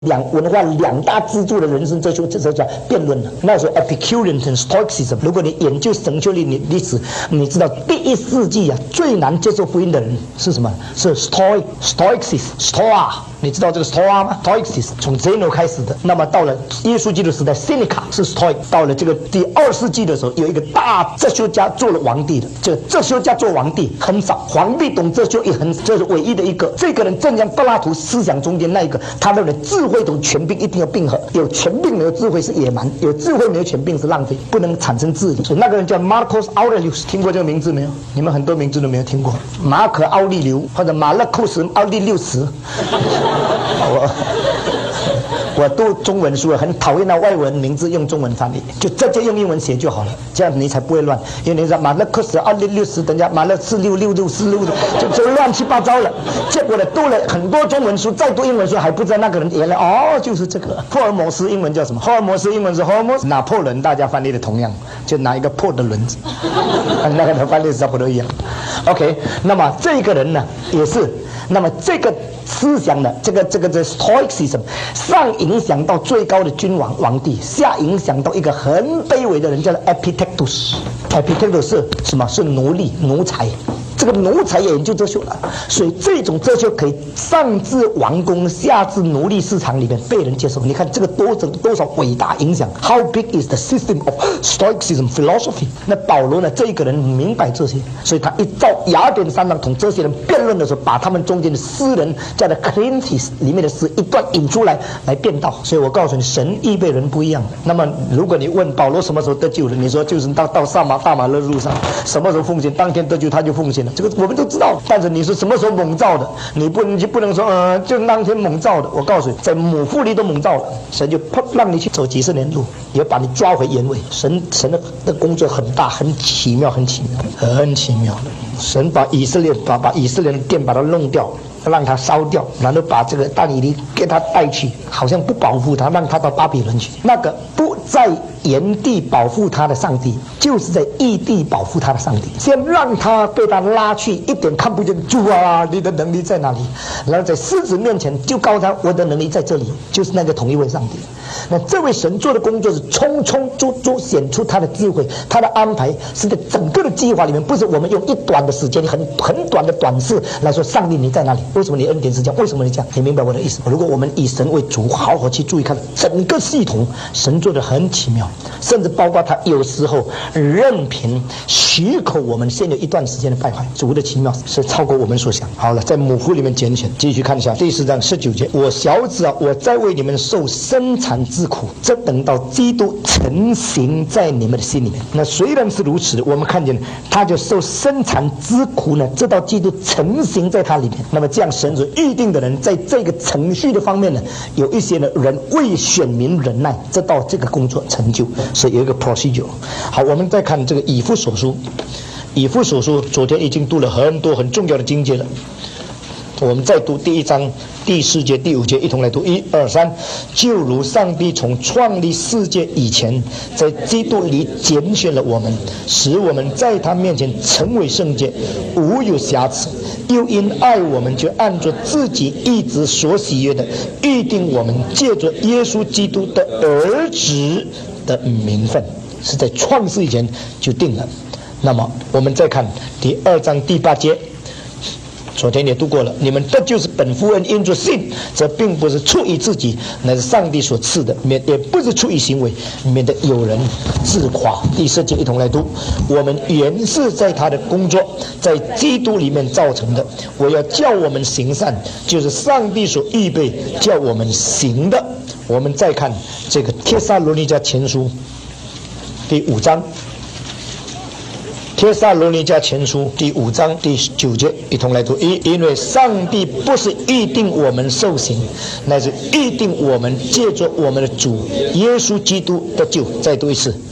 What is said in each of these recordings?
文化两大支柱的人生哲学，这叫辩论了。那时候 Epicurean 和 Stoicism， 如果你研究神学历史，你知道第1世纪最难接受福音的人是什么？是 Stoicism。Stoa， 你知道这个 Stoa 吗？ Stoicism 从 Zeno 开始的。那么到了耶稣基督时代 Seneca 是 Stoic。到了这个第2世纪的时候，有一个大哲学家做了皇帝的。这个哲学家做皇帝很少，皇帝懂哲学也很，这是唯一的一个。这个人正像柏拉图思想中间那一个，他认为智慧同权柄一定要并合，有权柄没有智慧是野蛮，有智慧没有权柄是浪费，不能产生治理。所以那个人叫 Marcus Aurelius， 听过这个名字没有？你们很多名字都没有听过，马可奥利留或者马勒库斯奥利六十。我读中文书很讨厌那外文名字用中文翻译，就直接用英文写就好了，这样你才不会乱。因为你说马勒克斯260，等下马勒46646，就乱七八糟了。结果呢，读了很多中文书，再读英文书还不知道那个人原来就是这个霍尔摩斯，英文叫什么？霍尔摩斯英文是 Hormuz， 拿破仑大家翻译的同样，就拿一个破的轮子，那个翻译差不多一样。OK， 那么这个人呢也是，那么这个思想的这个 Stoicism 上影响到最高的君王皇帝，下影响到一个很卑微的人，叫做 Epictetus。Epictetus 是什么？是奴隶奴才。这个奴才也研究哲学了，所以这种哲学可以上至王宫，下至奴隶市场里面被人接受。你看这个多少伟大影响 ？How big is the system of Stoicism philosophy？ 那保罗呢？这一个人明白这些，所以他一照雅典三郎同这些人辩论的时候，把他们中间的诗人叫做 Cleanthes 里面的诗一段引出来辩道。所以我告诉你，神预备人不一样的。那么如果你问保罗什么时候得救了，你说就是到大马勒路上，什么时候奉献，当天得救他就奉献了。这个我们都知道，但是你是什么时候蒙召的？你不能说就当天蒙召的。我告诉你，在母腹里都蒙召了，神就让你去走几十年路，也把你抓回原位。神的工作很大，很奇妙，很奇妙的。神把以色列的殿把它弄掉，让他烧掉，然后把这个但以理给他带去，好像不保护他，让他到巴比伦去。那个不在原地保护他的上帝，就是在异地保护他的上帝。先让他被他拉去，一点看不见，主啊，你的能力在哪里？然后在狮子面前就告诉他，我的能力在这里，就是那个同一位上帝。那这位神做的工作是匆匆显出他的智慧，他的安排是在整个的计划里面，不是我们用一短的时间，很短的短视来说，上帝你在哪里？为什么你恩典是这样？为什么你这样？你明白我的意思？如果我们以神为主，好好去注意看整个系统，神做的很奇妙，甚至包括他有时候任凭许可我们先有一段时间的败坏，主的奇妙是超过我们所想。好了，在母腹里面拣选，继续看一下第4章19节，我小子啊，我在为你们受生产之苦，这等到基督成形在你们的心里面。那虽然是如此，我们看见他就受生产之苦呢，直到基督成形在他里面。那么这样神所预定的人，在这个程序的方面呢，有一些的人为选民忍耐，直到这个工作成就，是有一个 procedure。 好，我们再看这个以弗所书。以弗所书昨天已经读了很多很重要的经节了，我们再读第1章第4节第5节，一同来读1、2、3。就如上帝从创立世界以前，在基督里拣选了我们，使我们在他面前成为圣洁，无有瑕疵，又因爱我们，就按着自己一直所喜悦的，预定我们借着耶稣基督的儿子的名分，是在创世以前就定了。那么我们再看第2章第8节，昨天也读过了，你们得救是本乎恩，因着信，这并不是出于自己，乃是上帝所赐的，也不是出于行为，免得有人自夸。第4节一同来读，我们原是在他的工作，在基督里面造成的，我要叫我们行善，就是上帝所预备叫我们行的。我们再看这个帖撒罗尼迦前书第5章，帖撒罗尼迦前书第5章第9节，一同来读。因为上帝不是预定我们受刑，乃是预定我们借着我们的主耶稣基督的救。再读一次，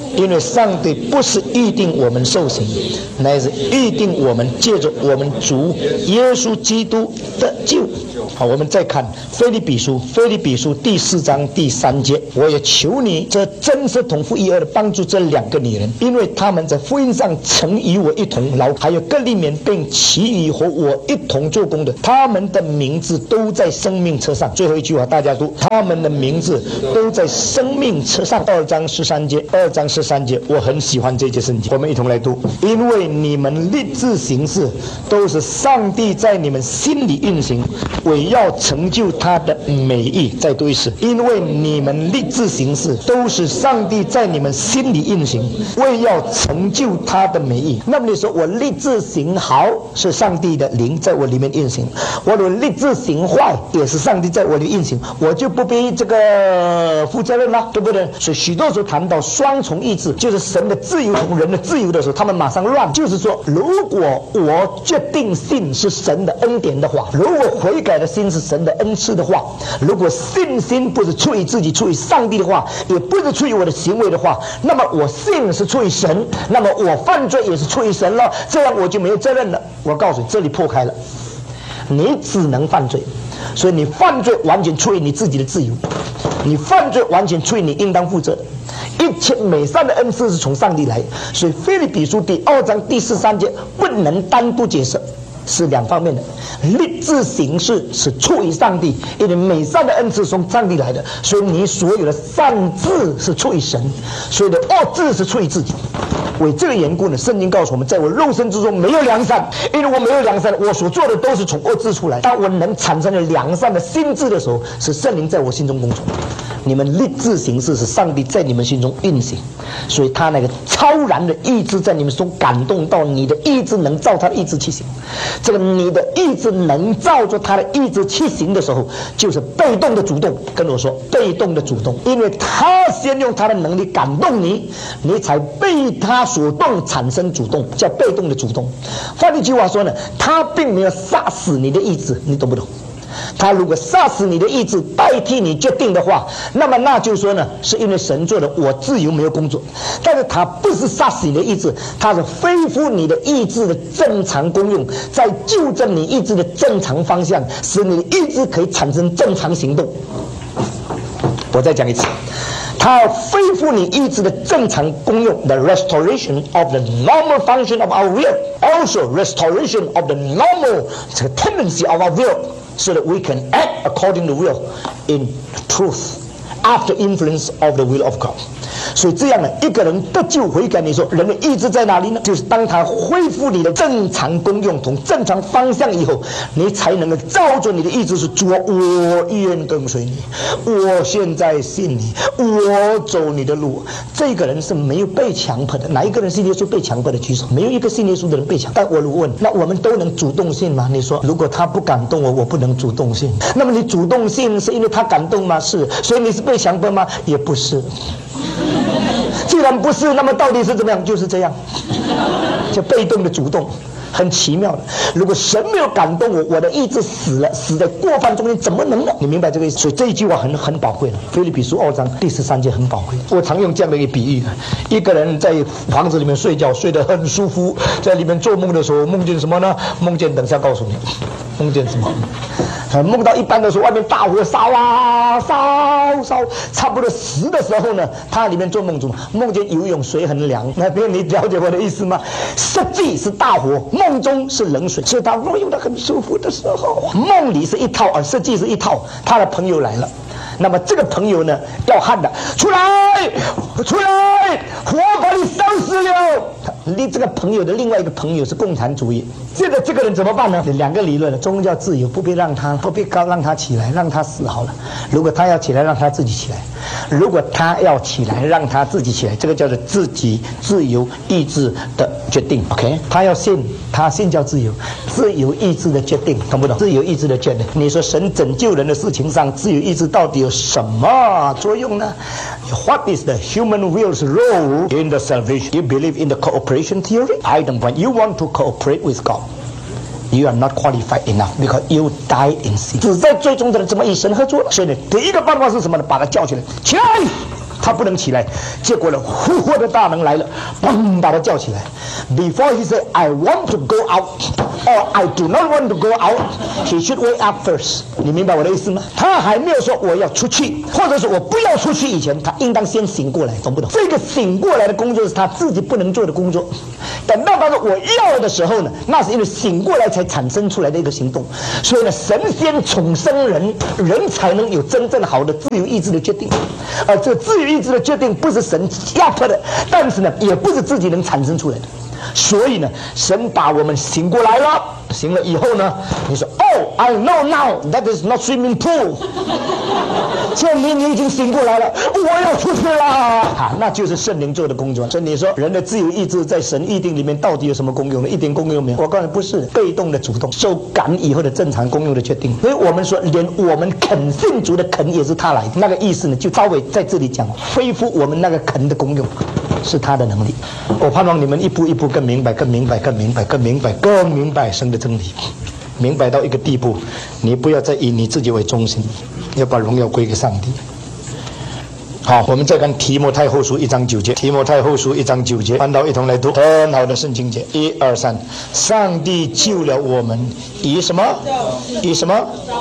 因为上帝不是预定我们受刑，乃是预定我们借着我们主耶稣基督的救。好，我们再看腓立比书第4章第3节，我也求你这真是同父异儿的帮助这2个女人，因为他们在福音上曾与我一同劳，还有各利免并其余和我一同做工的，他们的名字都在生命册上。最后一句话大家读，他们的名字都在生命册上。2章13节，我很喜欢这节圣经，我们一同来读。因为你们立志行事，都是上帝在你们心里运行，为要成就他的美意。再读一次，因为你们立志行事，都是上帝在你们心里运行，为要成就他的美意。那么你说我立志行好，是上帝的灵在我里面运行；我的立志行坏，也是上帝在我里运行，我就不必这个负责任了，对不对？所以许多时候谈到双重意志，就是神的自由同人的自由的时候，他们马上乱。就是说，如果我决定信是神的恩典的话，如果悔改的心是神的恩赐的话，如果信心不是出于自己，出于上帝的话，也不是出于我的行为的话，那么我信是出于神，那么我犯罪也是出于神了，这样我就没有责任了。我告诉你，这里破开了，你只能犯罪，所以你犯罪完全出于你自己的自由，你犯罪完全出于你应当负责的。一切美善的恩赐是从上帝来，所以腓立比书第2章第13节不能单独解释，是2方面的。立志行事是出于上帝，因为美善的恩赐是从上帝来的，所以你所有的善志是出于神，所有的恶志是出于自己。为这个缘故呢，圣经告诉我们，在我肉身之中没有良善，因为我没有良善，我所做的都是从恶志出来。当我能产生了良善的心志的时候，是圣灵在我心中工作。你们立志行事是上帝在你们心中运行，所以他那个超然的意志在你们中感动到，你的意志能照他的意志去行。这个你的意志能照着他的意志去行的时候，就是被动的主动。跟我说，被动的主动，因为他先用他的能力感动你，你才被他所动产生主动，叫被动的主动。换一句话说呢，他并没有杀死你的意志，你懂不懂？他如果杀死你的意志，代替你决定的话，那么那就说呢，是因为神做的，我自由没有工作。但是他不是杀死你的意志，他是恢复你的意志的正常功用，在纠正你意志的正常方向，使你的意志可以产生正常行动。我再讲一次，他恢复你意志的正常功用 ，the restoration of the normal function of our will, also restoration of the normal tendency of our will, so that we can act according to will in truth, after influence of the will of God. 所以这样呢，一个人得救悔改，你说人的意志在哪里呢？就是当他恢复你的正常功用，从正常方向以后，你才能够照着你的意志是主啊，我愿跟随你，我现在信你，我走你的路。这个人是没有被强迫的。哪一个人信耶稣被强迫的举手？没有一个信耶稣的人被强迫。但我如果问，那我们都能主动信吗？你说，如果他不感动我，我不能主动信。那么你主动信是因为他感动吗？是。所以你是被强迫吗？也不是。既然不是，那么到底是怎么样？就是这样，就被动的主动，很奇妙的。如果神没有感动我，我的意志死了，死在过犯中间，怎么能呢？你明白这个意思？所以这一句话很宝贵了。腓立比书2章第13节很宝贵。我常用这样的一个比喻：一个人在房子里面睡觉，睡得很舒服，在里面做梦的时候，梦见什么呢？梦见等一下告诉你，梦见什么？梦到一半的时候，外面大火烧啊烧，差不多10的时候呢，他里面做梦中梦见游泳水很凉。那边你了解我的意思吗？实际是大火，梦中是冷水，所以他游泳得很舒服的时候，梦里是一套，而实际是一套。他的朋友来了，那么这个朋友呢要喊的，出来，火把你烧死了。你这个朋友的另外一个朋友是共产主义，现在这个人怎么办呢？2个理论了，宗教自由不必让他起来，让他死好了。如果他要起来，让他自己起来；如果他要起来，让他自己起来，这个叫做自己自由意志的决定。OK， 他要信，他信叫自由，自由意志的决定，懂不懂？自由意志的决定。你说神拯救人的事情上，自由意志到底有什么作用呢？ What is the human will's role in the salvation? You believe in the cooperation theory? Item 1, you want to cooperate with God. You are not qualified enough because you died in sin. 只在最终的人怎么与神合作了？所以呢，第一个办法是什么呢？把他叫起来，起来， 他不能起来。结果呢，复活的大能来了，砰，把他叫起来。Before he said, "I want to go out," or "I do not want to go out," he should wake up first. 你明白我的意思吗？他还没有说我要出去，或者是我不要出去以前，他应当先醒过来，懂不懂？这个醒过来的工作是他自己不能做的工作。等到他说我要的时候呢，那是因为醒过来才产生出来的一个行动。所以呢，神先重生人，人才能有真正好的自由意志的决定。而这自由意志的决定不是神压迫的，但是呢，也不是自己能产生出来的。所以呢，神把我们醒过来了，醒了以后呢，你说 "Oh, I know now that is not swimming pool." 证明你已经醒过来了，我要出去啦！那就是圣灵做的工作。所以你说人的自由意志在神预定里面到底有什么功用呢？一点功用没有。我告诉你，不是被动的主动，受感以后的正常功用的决定。所以我们说，连我们肯信主的肯也是他来的。那个意思呢，就稍微在这里讲，恢复我们那个肯的功用。是他的能力。我盼望你们一步一步更明白神的真理，明白到一个地步，你不要再以你自己为中心，要把荣耀归给上帝。好，我们再看提摩太后书1章9节。提摩太后书1章9节，翻到一同来读，很好的圣经节。1、2、3，上帝救了我们，以什么？以什么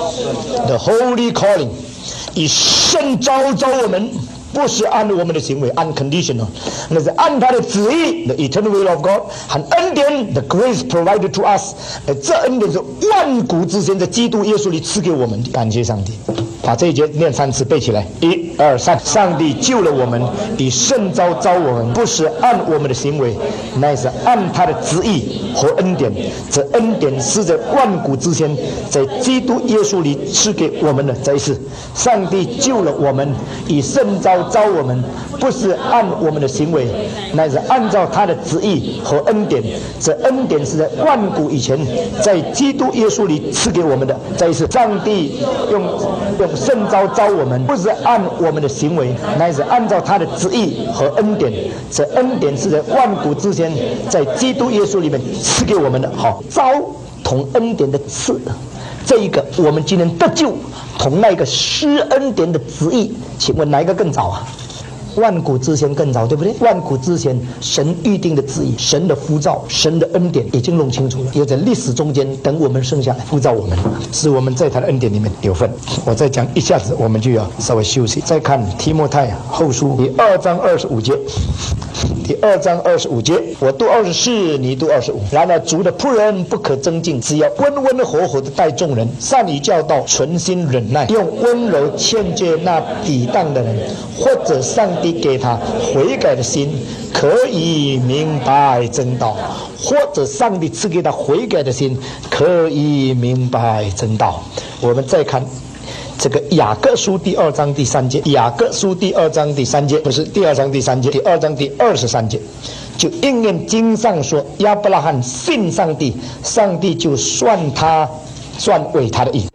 ？The Holy Calling， 以圣召我们。不是按我们的行为 unconditional， 那是按他的旨意 the eternal will of God 和恩典 the grace provided to us， 这恩典是万古之前在基督耶稣里赐给我们的。感谢上帝，把这一节念3次背起来。1、2、3，上帝救了我们，以圣召我们，不是按我们的行为，乃是按他的旨意和恩典。这恩典是在万古之前在基督耶稣里赐给我们的。再一次，上帝救了我们，以圣召我们，不是按我们的行为，乃是按照他的旨意和恩典。这恩典是在万古以前在基督耶稣里赐给我们的。再一次，上帝用圣召我们，不是按我们的行为，乃是按照他的旨意和恩典。这恩典是在万古之前在基督耶稣里面赐给我们的。好，召同恩典的赐，这一个我们今天得救同那个施恩典的旨意，请问哪一个更早啊？万古之前更早，对不对？万古之前神预定的旨意，神的呼召，神的恩典已经弄清楚了，也在历史中间等我们生下来呼召我们，使我们在他的恩典里面有份。我再讲一下子，我们就要稍微休息。再看提摩太后书第2章25节。第2章25节，我读24，你读25。然而主的仆人不可增进，只要温温和和的待众人，善于教导，存心忍耐，用温柔劝诫那抵挡的人，或者上帝给他悔改的心，可以明白真道；或者上帝赐给他悔改的心，可以明白真道。我们再看这个雅各书第2章第3节，雅各书第2章第3节，不是第2章第3节，第2章第23节，就应验经上说，亚伯拉罕信上帝，上帝就算为他的义。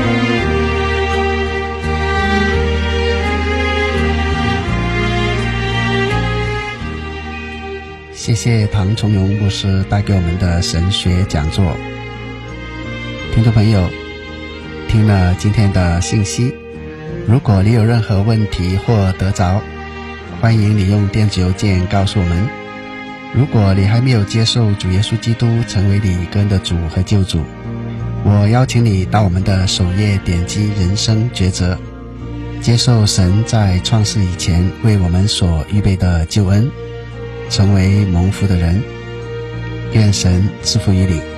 谢谢唐崇荣牧师带给我们的神学讲座。听众朋友，听了今天的信息，如果你有任何问题或得着，欢迎你用电子邮件告诉我们。如果你还没有接受主耶稣基督成为你个人的主和救主，我邀请你到我们的首页点击人生抉择，接受神在创世以前为我们所预备的救恩，成为蒙福的人。愿神赐福于你。